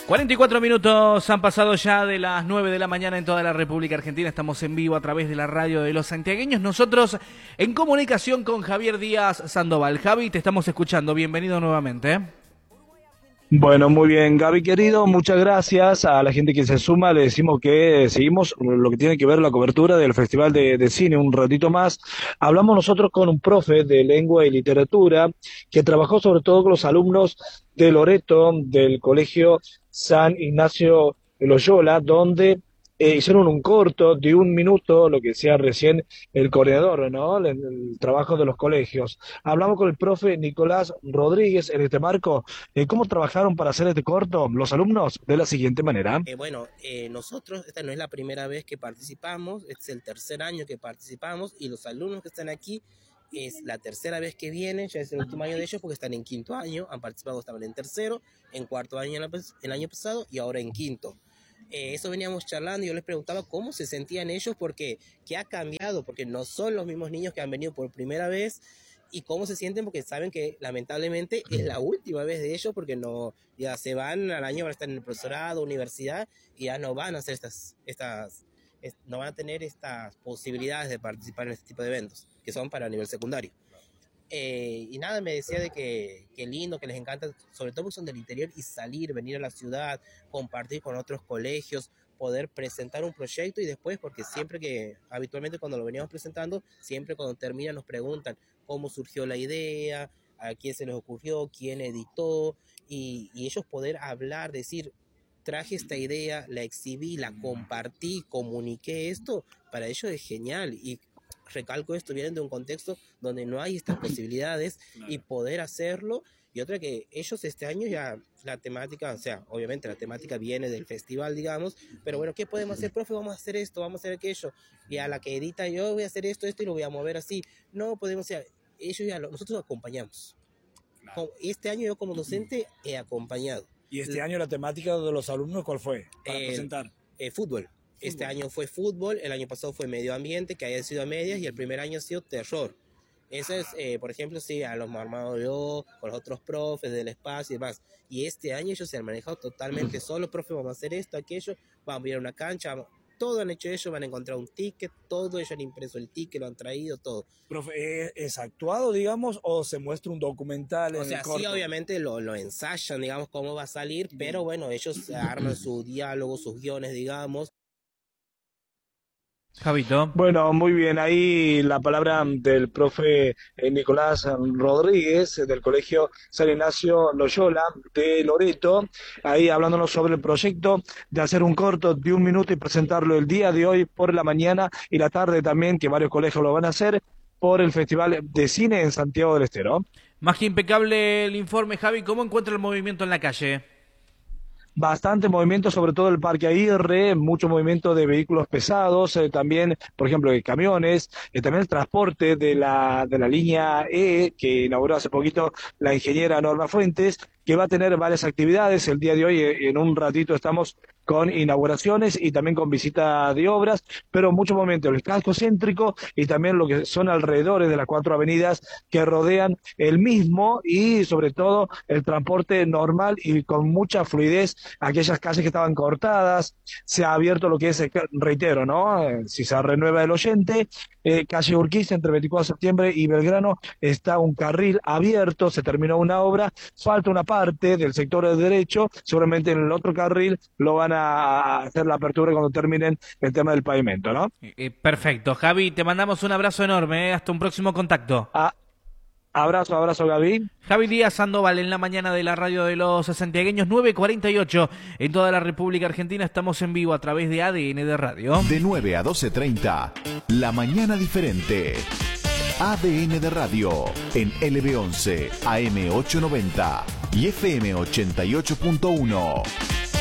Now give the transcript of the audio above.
44 minutos han pasado ya de las 9 de la mañana en toda la República Argentina. Estamos en vivo a través de la radio de los santiagueños. Nosotros en comunicación con Javier Díaz Sandoval. Javi, te estamos escuchando. Bienvenido nuevamente. Bueno, muy bien, Gaby querido, muchas gracias a la gente que se suma. Le decimos que seguimos lo que tiene que ver la cobertura del Festival de Cine un ratito más. Hablamos nosotros con un profe de lengua y literatura que trabajó sobre todo con los alumnos de Loreto, del Colegio San Ignacio de Loyola, donde hicieron un corto de 1 minuto, lo que decía recién el coordinador, ¿no? El trabajo de los colegios. Hablamos con el profe Nicolás Rodríguez en este marco. ¿Cómo trabajaron para hacer este corto los alumnos? De la siguiente manera. Nosotros, esta no es la primera vez que participamos, este es el tercer año que participamos y los alumnos que están aquí es la tercera vez que vienen, ya es el último año de ellos porque están en quinto año, han participado, estaban en tercero, en cuarto año el año pasado y ahora en quinto. Eso veníamos charlando y yo les preguntaba cómo se sentían ellos, porque qué ha cambiado, porque no son los mismos niños que han venido por primera vez, y cómo se sienten porque saben que lamentablemente es la última vez de ellos, porque no, ya se van al año, van a estar en el profesorado, universidad, y ya no van a hacer no van a tener estas posibilidades de participar en este tipo de eventos, que son para nivel secundario. Y nada, me decía de que lindo, que les encanta, sobre todo porque son del interior, y salir, venir a la ciudad, compartir con otros colegios, poder presentar un proyecto y después, porque siempre que, habitualmente cuando lo veníamos presentando, siempre cuando termina nos preguntan cómo surgió la idea, a quién se les ocurrió, quién editó, y ellos poder hablar, decir, traje esta idea, la exhibí, la compartí, comuniqué esto, para ellos es genial. Y recalco esto, vienen de un contexto donde no hay estas posibilidades y poder hacerlo. Y otra que ellos este año ya la temática, o sea, obviamente la temática viene del festival, digamos, pero bueno, ¿qué podemos hacer, profe? Vamos a hacer esto, vamos a hacer aquello. Y a la que edita yo voy a hacer esto y lo voy a mover así. No podemos, o sea, nosotros acompañamos. Este año yo como docente he acompañado. ¿Y este año la temática de los alumnos cuál fue para presentar? Fútbol. Este año fue fútbol, el año pasado fue medio ambiente, que haya sido a medias, y el primer año ha sido terror. Eso es, por ejemplo, sí, a los armados yo, con los otros profes del espacio y demás. Y este año ellos se han manejado totalmente solos, profe, vamos a hacer esto, aquello, vamos a ir a una cancha, todo han hecho ellos, van a encontrar un ticket, todo ellos han impreso el ticket, lo han traído, todo. Profe, ¿es actuado, digamos, o se muestra un documental? O sea, sí, obviamente lo ensayan, digamos, cómo va a salir, pero bueno, ellos arman su diálogo, sus guiones, digamos. Javito. Bueno, muy bien, ahí la palabra del profe Nicolás Rodríguez del Colegio San Ignacio Loyola de Loreto, ahí hablándonos sobre el proyecto de hacer un corto de 1 minuto y presentarlo el día de hoy por la mañana y la tarde también, que varios colegios lo van a hacer, por el Festival de Cine en Santiago del Estero. Más que impecable el informe, Javi. ¿Cómo encuentra el movimiento en la calle? Bastante movimiento, sobre todo el Parque Aguirre, mucho movimiento de vehículos pesados, también, por ejemplo, de camiones, también el transporte de la línea E, que inauguró hace poquito la ingeniera Norma Fuentes, que va a tener varias actividades. El día de hoy, en un ratito, estamos con inauguraciones y también con visita de obras, pero mucho momento el casco céntrico y también lo que son alrededores de las 4 avenidas que rodean el mismo, y sobre todo el transporte normal y con mucha fluidez, aquellas calles que estaban cortadas. Se ha abierto lo que es, reitero, ¿no? Si se renueva el oyente, calle Urquiza entre 24 de septiembre y Belgrano está un carril abierto, se terminó una obra, falta una parte del sector de derecho, seguramente en el otro carril lo van a hacer la apertura cuando terminen el tema del pavimento, ¿no? Perfecto, Javi, te mandamos un abrazo enorme, hasta un próximo contacto. Abrazo, Gaby. Javi Díaz Sandoval en la mañana de la radio de los santiagueños, 9:48 en toda la República Argentina. Estamos en vivo a través de ADN de Radio. De 9 a 12:30, La Mañana Diferente. ADN de Radio en LB11, AM890 y FM 88.1.